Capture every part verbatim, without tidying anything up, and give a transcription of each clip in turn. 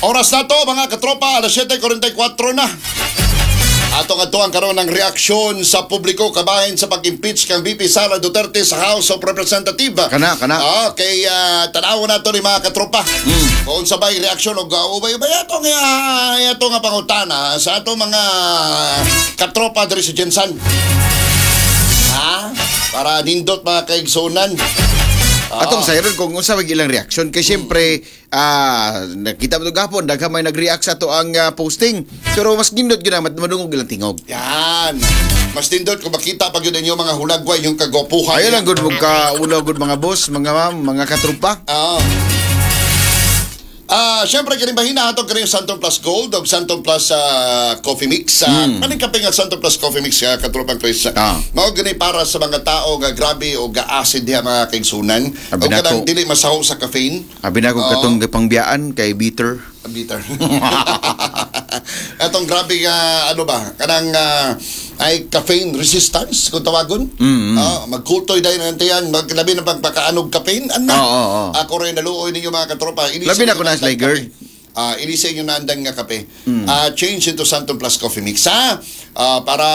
Oras na to mga katropa, alas siyete forty-four na. Ato nga to ang karon ng reaksyon sa publiko kabahin sa pag-impeach kang V P Sara Duterte sa House of Representatives. Kana, kana. Ah, kay uh, tanawon nato ni mga katropa. Mm. Kung sabay reaksyon og uh, ubay ubay ato nga ato nga pangutana sa ato mga katropa diri sa Jensan. Ha? Para nindot mga kaigsunan. Atong sayron kung unsa mag ilang reaksyon kay syempre ah nakita mo gapon daghan may nag-react sa to ang uh, posting pero mas gindot gyud na madungog ilang tingog. Yan. Mas nindot kung makita pag yun yung mga hulagway yung kagopuhan. Ayun ang good mo ka ulo good mga boss, mga ma'am, mga katrupa. Oo. Ah, syempre kini bahina ato kini Santon Plus Gold o Santon Plus uh, Coffee Mix. Uh, mm. Maning kape nga Santon Plus Coffee Mix uh, katropang Chris. Ah. Mao gani para sa mga tao nga grabe o ga-acid diha mga kaigsunan. O kadang dili masaho sa caffeine. Abi na ko katong pangbiyaan kay bitter. Bitter. Atong grabe nga ano ba kanang uh, ay caffeine resistance kung tawagon. Mm-hmm. Uh, magkultoy dahil na yan maglabi na pagpakaanog caffeine ana. Oo, oo, oo. Ako rin naluoy ninyo mga katropa. Labi na ko na Sliger. Ah, uh, ilisa inyo na andang nga kape. Mm. Uh, change into Santon Plus Coffee Mix ha. Uh, para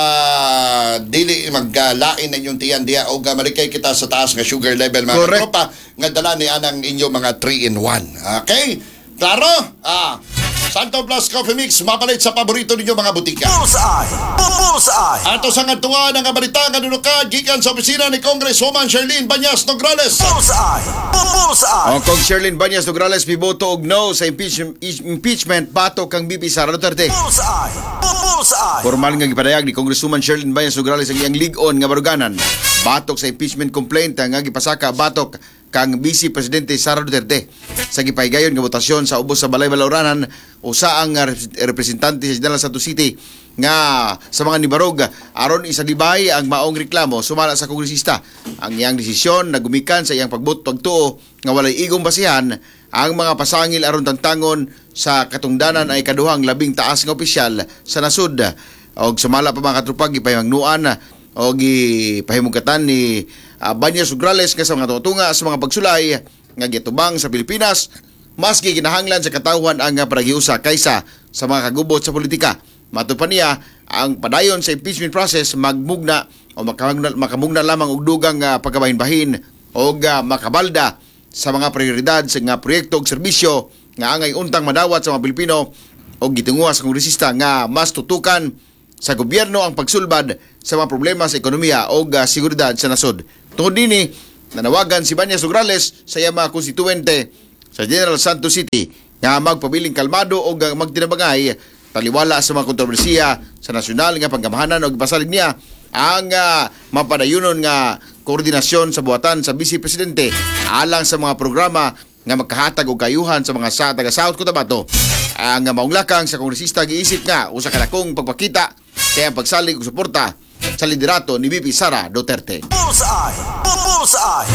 dili maggalain na inyong tiyan diya o malikay kita sa taas nga sugar level mga Correct. katropa nga dala ni anang inyo mga three in one. Okay? Klaro? Ah. Santon Plus Coffee Mix, mapalit sa paborito ninyo mga butika. Bullseye! Bullseye! Ato sa nga tuwa ng kabalita nga dunukad gikan sa opisina ni Congresswoman Sherlyn Banyas Nograles. Bullseye! Bullseye! O kung Sherlyn Banyas Nograles piboto og no sa impeach, impeachment bato kang V P Sara Duterte. Bullseye! Bullseye! Formal nga gipadayag ni Congresswoman Sherlyn Banyas Nograles ang iyang lig-on nga baruganan batok sa impeachment complaint nga gipasaka batok kang Vice Presidente Sara Duterte sa gipahigayon nga botasyon sa ubos sa Balay Balauranan usa ang representante sa General Santos City nga sa mga nibarog aron isalibay ang maong reklamo sumala sa kongresista. Ang iyang desisyon nagumikan sa iyang pagbot pagtuo nga walay igong basihan ang mga pasangil aron tantangon sa katungdanan ay kaduhang labing taas nga opisyal sa nasud og sumala pa mga katrupag gipahimangnuan o gipahimugkatan ni uh, Banyas Nograles nga sa mga tutunga sa mga pagsulay nga gitubang sa Pilipinas maski kinahanglan sa katawhan ang panagiusa kaysa sa mga kagubot sa politika. Matud pa niya ang padayon sa impeachment process magmugna o makamugna, makamugna lamang og dugang uh, pagkabahin-bahin o uh, makabalda sa mga prioridad sa nga proyekto ug serbisyo nga angay untang madawat sa mga Pilipino o gitunguha sa kongresista nga mas tutukan sa gobyerno ang pagsulbad sa mga problema sa ekonomiya o uh, seguridad sa nasod. Tungod dini, nanawagan si Banyas Nograles sa iyang mga konstituente sa General Santos City nga magpabiling kalmado o uh, magtinabangay taliwala sa mga kontrobersiya sa nasyonal nga pagkamahanan o ipasalig niya ang uh, mapadayunon nga koordinasyon sa buhatan sa Vice Presidente alang sa mga programa nga magkahatag og kayuhan sa mga sa taga South Cotabato. Ang uh, maunglakang sa kongresista giisip nga usa ka dakong pagpakita kaya pagsalig og suporta sa liderato ni V P Sara Duterte. Bullseye! Bullseye!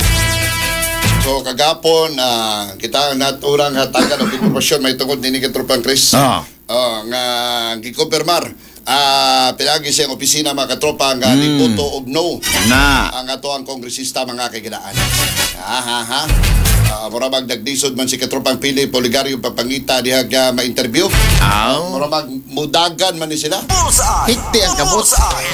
So kagapon uh, kita naturang hatagan og impormasyon may tungod ni Katropang Chris. Ah. Oh, nga gikumpirmar ah uh, pinagi sa opisina mga katropa nga mm. liboto og no Na ang ato ang kongresista mga kaiganaan. Ha ha ha. Uh, mura magdagdisod man si Katropang Pili Poligario papangita diha nga ma-interview. Aw. Uh, mura magmudagan man ni sila. Bullseye! Hikti ang kabot.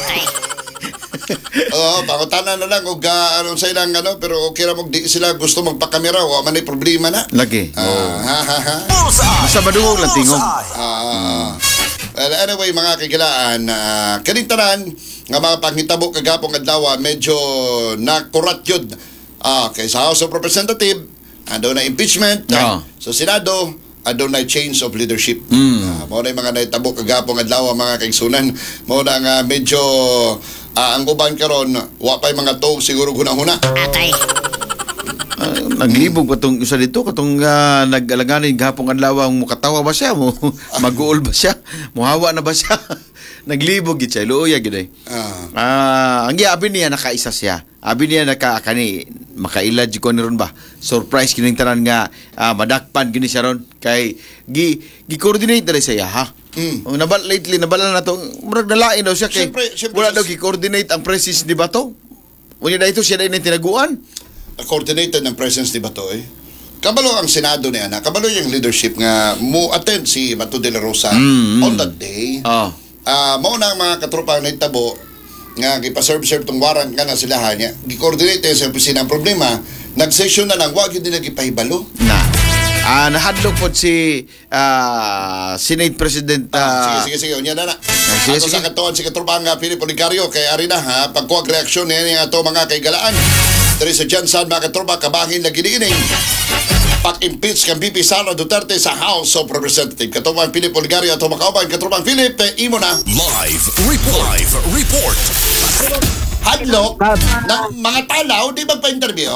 Oo, pangutanan na lang og uh, anong sa ilang ano pero okay ra mo di sila gusto magpakamera wa man ay problema na. Lagi. Ah, Oh. ha ha ha. Bullseye! Basta madungog lang tingog. Ah. Well, anyway, mga kagilaan, uh, kanintanan nga mga panghitabo kagapong adlaw medyo nakurat yun. Ah, kay sa House of Representatives, ando na impeachment. Ah. Sa Senado, ando na change of leadership. Mm. Ah, mo na yung mga naitabo kagapong adlaw mga kaigsunan. Mo na nga medyo ah, ang uban karon wa pay mga tog siguro hunahuna. Atay. Uh, naglibog katong isa dito katong uh, nag-alanganin gahapon adlaw mo katawa ba siya mo mag-uol ba siya muhawa na ba siya naglibog gid siya luya gid ay Ah. ah ang abi niya nakaisa siya abi niya naka kani makailad ko ni ron ba surprise kining tanan nga uh, madakpan gini siya ron kay gi gi-coordinate na rin siya ha. Mm. Oh, nabal lately nabala na to murag nalain daw siya kay Siyempre- siyempre- wala daw gi-coordinate ang presence ni Bato. Unya dahito siya dahil tinaguan. Coordinated ng presence ni Bato eh. kabalo ang Senado niya na, kabalo yung leadership nga mo attend si Bato de la Rosa Mm, mm. on that day. Oh. Ah, mao na ang mga katropa na itabo nga gipa-serve-serve tong warrant nga na sila niya. Gi-coordinate sa opisina ang problema, nag-session na lang, wag yun nila gipahibalo. Na. Ah, nahadlok po si ah, Senate President Ah, ah, sige, sige, sige. Unya na na. sige, Ato sige. sa katuan si Katrupang uh, Philip Oligario kay Arina ha, pagkuwag reaksyon niya niya ato mga kaigalaan. Dari sa Jansan, mga katropa, kabangin na giniining pag-impeach kang B P Sara Duterte sa House of Representatives. Katrupang Philip Oligario ato makauban. Katrupang Philip, eh, imo na. Live report. Live report. Hadlok ng mga talaw, di magpa-interview.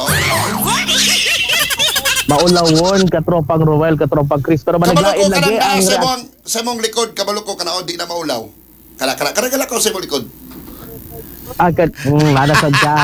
Maulawon, katropang Roel, katropang Chris, pero Kabalo managlain ko ka lagi na ang sa react- mong, sa mong likod, kabalo ko ka na o di na maulaw. Kala, kala, kala, kala ko sa mong likod. agad. Mm, ano sa dya.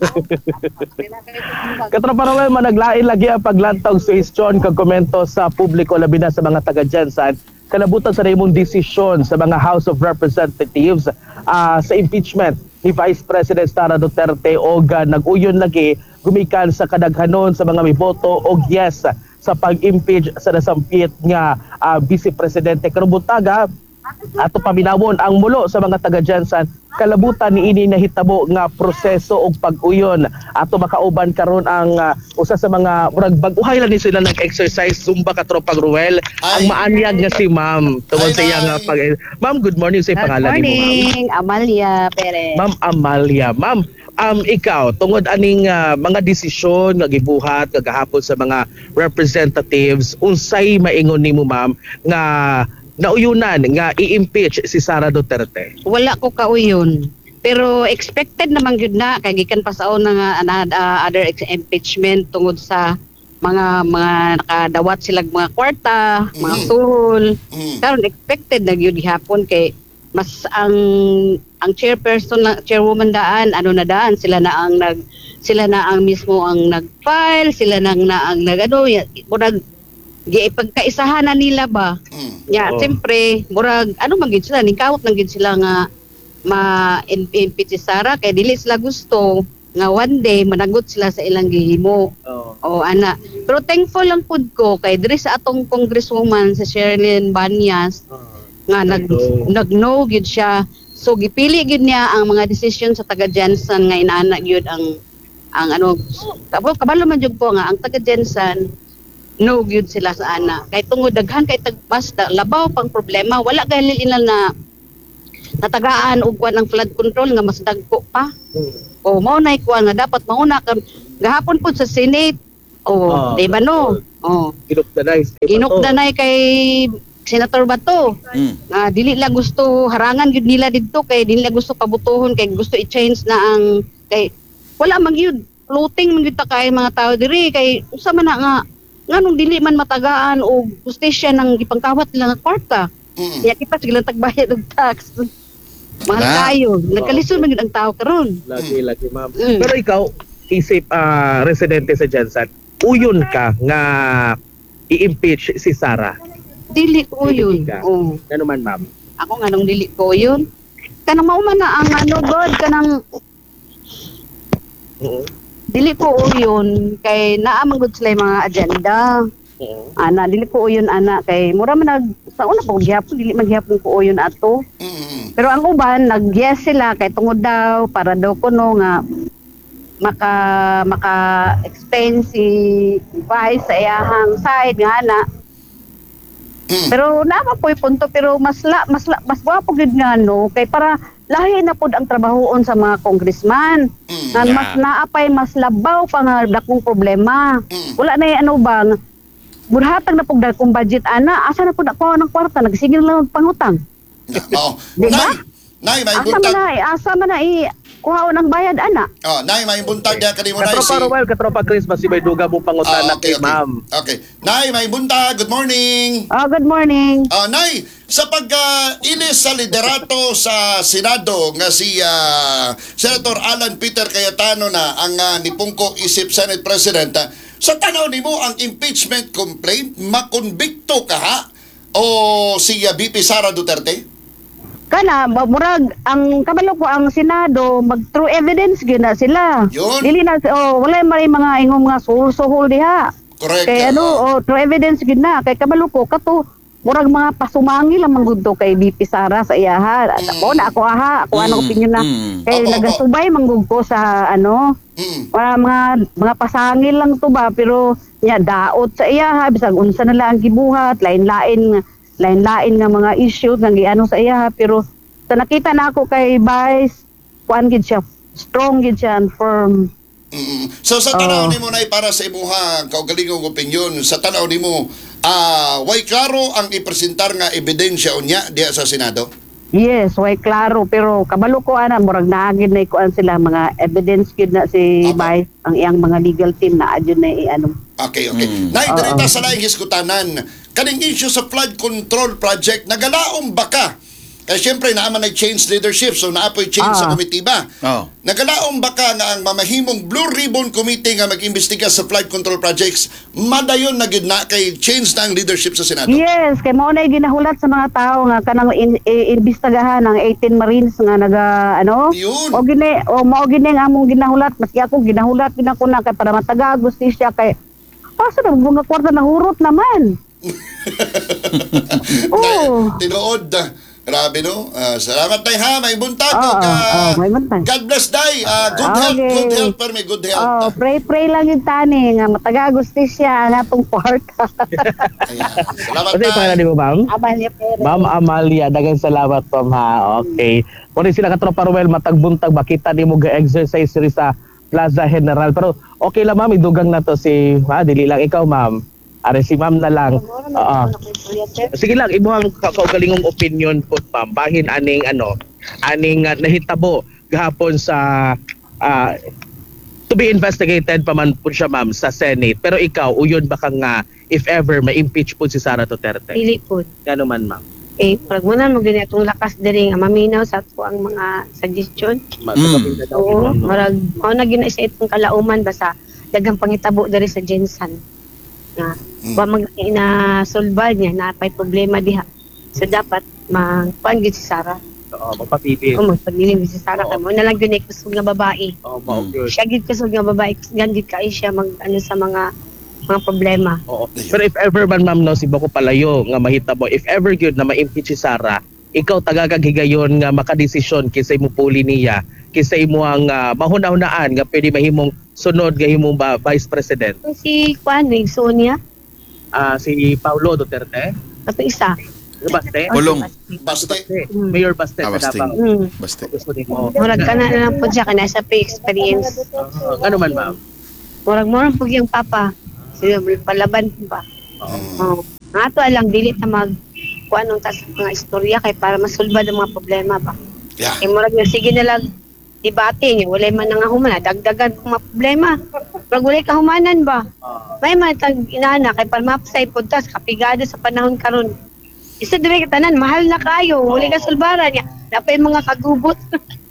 Katropang Roel, managlain lagi ang paglantog sa question kag komento sa publiko labi na sa mga taga-Jansan. Kalabutan sa imong desisyon sa mga House of Representatives ah, sa impeachment ni Vice President Sara Duterte o uh, nag-uyon lagi gumikan sa kadaghanon sa mga miboto og yes sa pag-impeach sa nasampit nga uh, Vice Presidente Karubutaga ato paminawon ang mulo sa mga taga-Jansan kalabutan ni ini nahitabo nga proseso og pag-uyon ato makauban karon ang uh, usa sa mga murag bag-uhay lang ni sila nag-exercise Zumba katropang Ruel ang Ay. maanyag nga si Ma'am tungod Ay, sa iya nga ay. pag Ma'am, good morning sa Good pangalan ni mo Ma'am. morning, Amalia Perez. Ma'am Amalia, ma'am, um, ikaw, tungod aning uh, mga desisyon nga gibuhat kagahapon sa mga representatives, unsay maingon nimo ma'am nga nauyunan nga i-impeach si Sara Duterte? Wala ko kauyon. Pero expected naman yun na kay gikan pa sa una nga ana- uh, other ex- impeachment tungod sa mga mga nakadawat sila mga kwarta, mga Mhm. suhol. Mm. Karon expected na gyud gihapon kay mas ang ang chairperson na chairwoman daan ano na daan sila na ang nag sila na ang mismo ang nag-file, sila na ang na ang nagano murag giipagkaisahan na nila ba. Mm. Ya, Oo. siyempre, murag, ano man gid sila, ningkawot lang gid sila nga ma-impeach si Sara, kay dili sila gusto nga one day managot sila sa ilang gihimo. O ana. Pero thankful lang pud ko kay diri sa atong congresswoman si Sherilyn Banyas nga nag nag-no gid siya. So gipili gid niya ang mga decision sa taga Jansan nga inaana gyud ang ang ano kabalo kabalo man jud ko nga ang taga Jansan no gyud sila sa ana kay tungod daghan kay tagbas da, labaw pang problema wala kay linal na natagaan og kuan ang flood control nga mas dagko pa o mao nay kuan nga dapat mauna kan gahapon pud sa Senate o Ah, di ba no o Ginukdanay. ginukdanay kay Senator Bato Mm. nga dili la gusto harangan gyud nila didto kay dili la gusto pabutohon kay gusto i-change na ang kay wala man gyud floating man gyud ta kay mga tao diri kay usa man na nga nganong dili man matagaan og justisya nang gipangkawat nila nga kwarta. Mm. Kaya kita sila tagbayad og tax. Mahal Ah. kayo. Nagkalisod man gyud ang tao karon. Lagi, lagi, ma'am. Mm. Pero ikaw, isip ah, residente sa Jansan, uyon ka nga i-impeach si Sara. Dili ko yun. Dili ka. Oo. Ano man, ma'am? Ako nga nung dili ko yun. Kanang mauman na ang ano god kanang Oo. dili ko yun kay naamang gud sila yung mga agenda. Oo. Ana dili ko yun ana kay mura man nag sa una pa gihapon dili man gihapon ko yun ato. Mm. Pero ang uban nag-yes sila kay tungod daw para daw kuno nga maka maka expensive vice sa iyahang side nga ana. Mm. Pero naman po yung punto pero mas la, mas la, mas gwapo gid nga no kay para lahi na pud ang trabahoon sa mga congressman. Mm. Nga Yeah. mas naapay mas labaw pa nga dakong problema. Mm. Wala na yung ano bang burhatag na pug dakong budget ana asa na pud ako ng kwarta nagsigil lang og pangutang. Oo. Di ba? Nay, nay, may Asa man buntag. na eh, asa man na i kuhaon ang bayad ana. Oh, nay, may buntag diya kanimo nay si. Katropa Roel, katropa Chris, masibay duga mo pangutana Ah, okay, kay okay. ma'am. Okay. Nay, may buntag. Good morning. Oh, good morning. Ah, nay, sa pag-ilis sa liderato sa Senado nga si ah, Senator Alan Peter Cayetano na ang uh, nipungko isip Senate President, ah, sa tanaw nimo ang impeachment complaint makonbikto ka ha o si ah, B P Sara Duterte? Kana murag ang kabalo ko ang Senado mag true evidence gyud na sila. Yun. Dili na oh wala man yung mga ingong mga suhol-suhol diha. Correct. Kay ano, oo. oh, true evidence gid na kay kabalo ko kato murag mga pasumangi lang manggud to kay B P Sara sa iyaha. At ako na ako aha, ako ano Mm, opinion na mm. kay Opo, opo. nagasubay manggud ko sa ano, Mm. wala mga mga pasangil lang to ba pero nya daot sa iyaha bisag unsa na lang ang gibuhat, lain-lain lain-lain nga mga issues nga giano sa iyaha pero sa nakita na ako kay Vice kuan gid siya, strong gid siya and firm. Mm. So sa tanaw nimo nay para sa imuha kaugalingong opinion, sa tanaw nimo ah way klaro ang ipresentar nga ebidensya unya diha sa Senado. Yes, way klaro pero kabalo ko ana murag naagid na kuan sila mga evidence gid na si Apa. Bay ang iyang mga legal team na adyo na i-ano. Okay, okay. Mm. Nay, direta sa laing hiskutanan, kaning issue sa flood control project, nagalaom ba ka? Kaya syempre, naaman ay change leadership, so naapoy change sa Ah. komitiba. Oh. Nagalaom ba ka nga ang mamahimong Blue Ribbon Committee nga mag-imbestiga sa flood control projects, madayon na gid na kay change na ang leadership sa Senado? Yes, kay mao na ginahulat sa mga tao nga kanang in, i- imbestigahan ng eighteen Marines nga naga ano Yun. o gini o mao gini nga among ginahulat maski ako ginahulat gina ko na kay para mataga justisya kay asa na mga kwarta nahurot naman. Oh. Tinuod. Grabe no. Ah, salamat tay ha, may buntag. Oo, ug, ah, oo, may buntag. God bless day. Ah, good Okay. health, good health per me, good health. Oh, pray pray lang yung tani nga mataga justisya nga atong kwarta. Ayan. Salamat Ano yung pangalan tay. mo, ma'am? Abalya Perez. Ma'am Amalia, dagang salamat ma'am ha. Okay. Kung sila katropa Ruel, matagbuntag, makita ni mo ga-exercise rin sa Plaza General. Pero okay lang ma'am, idugang na to si, ha, dili lang ikaw ma'am. Are si ma'am na lang. Oo. Sige lang, imuhang ka- kaugalingong opinion po ma'am. Bahin aning ano, aning uh, nahitabo gahapon sa ah, to be investigated pa man po siya ma'am sa Senate. Pero ikaw, uyon ba kang nga if ever ma-impeach po si Sara Duterte? Dili po. Gano man ma'am? Eh, pag mo na mo gani atong lakas diri nga maminaw sa ato ang mga suggestion. Masakapin na daw. Oo, ma'am. marag mao na gina sa itong kalauman basta daghang pangitabo diri sa Jensen. Nga wa mag inasolba niya na pay problema diha. So dapat magkuan gid si Sara. Oo, magpapili. O magpagiling gid si Sara kay mo na lang gyud kusog nga babae. Oo, ma-okay. Siya gid kusog nga babae, gandit kay siya mag ano sa mga mga problema. Oo. Pero if ever man ma'am no, si Bako Palayo nga mahitabo, if ever gyud na ma-impeach si Sara, ikaw tagagaghigayon nga makadesisyon kinsa imo puli niya, kinsa imo ang uh, mahuna-hunaan nga pwede mahimong sunod nga himong ba, Vice President. Si Kuan Wing Sonia, Ah, si Paulo Duterte, kato isa. Baste, Pulong. Baste. Baste. Mayor Baste Ah, sa Baste. Davao. Mm. Basta. Gusto nimo. Murag ka na lang po siya, kana sa pre-experience. Uh, ano man ma'am? Murag murag po yung papa. Sila palaban po ba? Oo. Nga to alang dili ta mag kung anong tas mga istorya kay para masulbad ang mga problema ba. Yeah. Kay murag na sige na lang debate niyo, wala man nga humana, dagdagan ang mga problema. Murag wala kahumanan ba? May man tag inana kay para mapasay pod tas kapigado sa panahon karon. Isa dire ka tanan, mahal na kayo, wala ka sulbaran niya. Napay mga kagubot.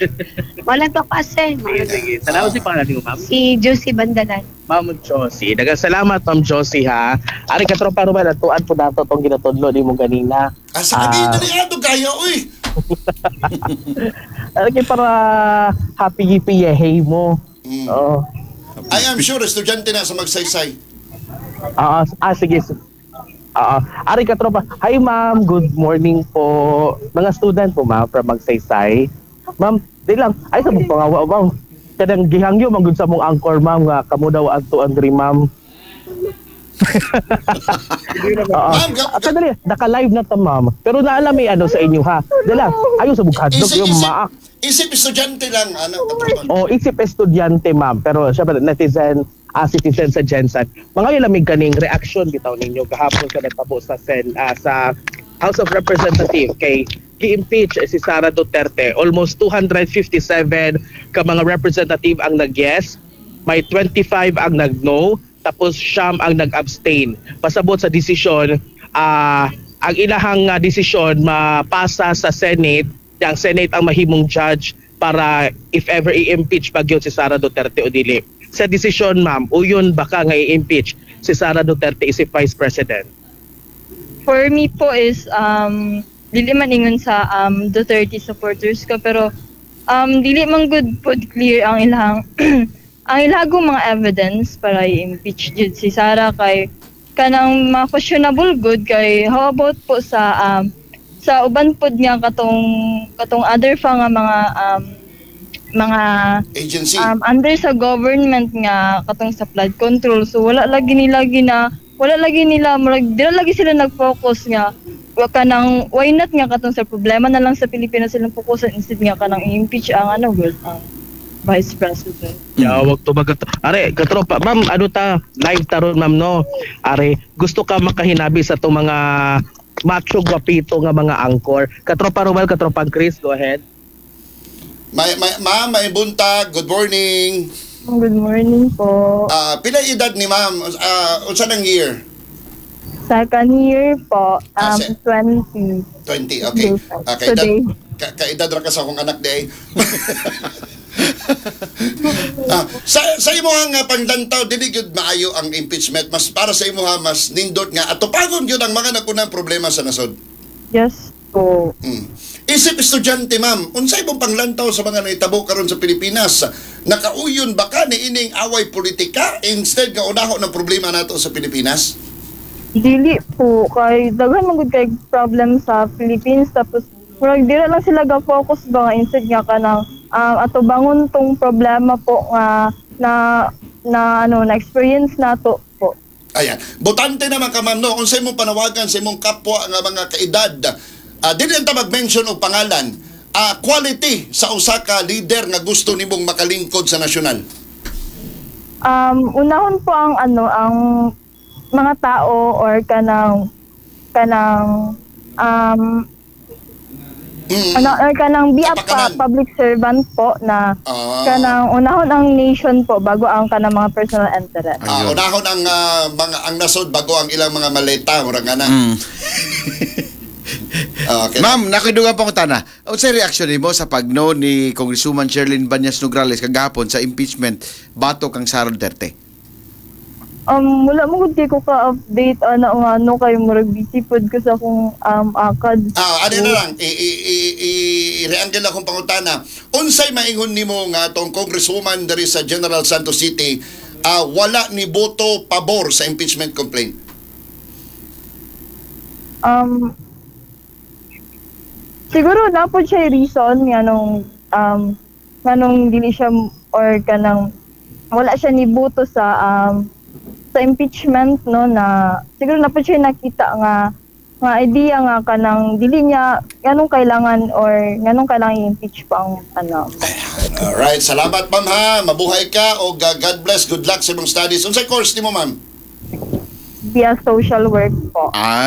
Wala to kasi. Sige, salamat si pangalan niyo ma'am. Si Josie Bandalan. Ma'am Josie. Dagang salamat Ma'am Josie ha. Ari ka tropa Ruel, atuan po dato tong ginatudlo nimo ganina. Asa ka Ah. dito ni ato kaya oy. Ari kay para happy yippee hey mo. Mm. Oo. I am sure estudyante na sa magsaysay. Ah, ah, sige. Ah, ari ka tropa. Hi ma'am, good morning po. Mga student po ma'am from Magsaysay. Ma'am, di lang. Ay sa mong pangawa ma'am. Kadang gihangyo man gud sa mong angkor ma'am nga kamo daw adto Andre ma'am. Oo. Ma'am, ga- Ah, kadali, naka-live na ta ma'am. Pero naalam may ano sa inyo ha. Dala, ayaw sa bukhadlok Isip, yung isip, maak. isip estudyante lang, ano, katropa. O isip estudyante ma'am, pero syempre netizen, ah, citizen sa Jensen. Mga ilamig kaning reaction bitaw ninyo gahapon sa nagtabo sa Sen ah, sa House of Representatives kay gi-impeach si Sara Duterte. Almost two hundred fifty-seven ka mga representative ang nag-yes, may twenty-five ang nag-no, tapos siyam ang nag-abstain. Pasabot sa desisyon, ah, ang ilahang uh, desisyon mapasa sa Senate, ang Senate ang mahimong judge para if ever i-impeach pa gyud si Sara Duterte o dili. Sa desisyon ma'am, uyon baka nga i-impeach si Sara Duterte isip Vice President? For me po is um dili man ingon sa um Duterte supporters ko pero um dili man good po clear ang ilang ang ilagong mga evidence para i-impeach jud si Sara kay kanang mga questionable good kay how about po sa um sa uban pod nga katong katong other pa nga mga um mga Agency. um, under sa government nga katong sa flood control, so wala lagi nila gina wala lagi nila murag dira lagi sila nag-focus nga wa kanang why not nga katong sa problema na lang sa Pilipinas silang fokusan instead nga kanang i-impeach ang ano girl ang Vice President. Ya, wag to bagat. Are, katropa, ma'am, ano ta? Live taron, ma'am, no? Are, gusto ka makahinabi sa itong mga macho guapito nga mga angkor. Katropa Romel, katropa Chris, go ahead. May, may, ma'am, may buntag. Good morning. Good morning po. Ah, pila edad ni ma'am? Ah, unsa nang year? Second year po, Ah, um, se- twenty. twenty, okay. Ah, Today. kaedad, ka, kaedad ra ka sa akong anak day. ah, sa sa imo ang uh, panglantaw dili gyud maayo ang impeachment, mas para sa imo ha mas nindot nga atupagon gyud ang mga nakunang problema sa nasod. Yes po. Mm. Isip estudyante ma'am, unsay imong panglantaw sa mga nahitabo karon sa Pilipinas? Nakauyon ba ka ni ining away politika instead nga unaho ng problema nato sa Pilipinas? Dili po, kay daghan man gud kay problem sa Philippines tapos murag dira lang sila ga-focus ba nga instead nga kanang um, ato bangon tong problema po nga na na ano na experience nato po. Ayan. Botante naman ka ma'am, no? Kung sa imong panawagan sa imong kapwa nga mga kaedad, uh, dili ta mag-mention og pangalan, uh, quality sa usa ka leader nga gusto nimong makalingkod sa nasyonal. Um unahon po ang ano ang mga tao or kanang kanang um Mm. ano or kanang be a Kapakanan. pa- public servant po na Ah. kanang unahon ang nation po bago ang kanang mga personal interest. Ah, Ayun. unahon ang ah, mga ang nasod bago ang ilang mga maleta murag ana. Mm. Ah, okay. Ma'am, nakidugan pa ko tana. Unsay reaksyon nimo sa pagno ni Congresswoman Sherlyn Banyas Nograles kagahapon sa impeachment batok kang Sara Duterte? Um, wala mo gud kay ko ka-update ana nga ano kay murag busy pod ko sa akong um, akad. Ah, ano na lang, i i i, i reangle akong pangutana. Unsay maingon nimo nga tong congresswoman diri sa General Santos City ah, wala ni boto pabor sa impeachment complaint? Um, siguro na po siya reason nga nung um, nga nung dili siya or kanang wala siya ni boto sa um, sa impeachment no na siguro na po siya nakita nga nga idea nga kanang dili niya nganong kailangan or nganong kailangan i-impeach pa ang ano. Alright, salamat ma'am ha. Mabuhay ka o uh, God bless. Good luck sa imong studies. Unsay course nimo ma'am? Via social work po. Ah,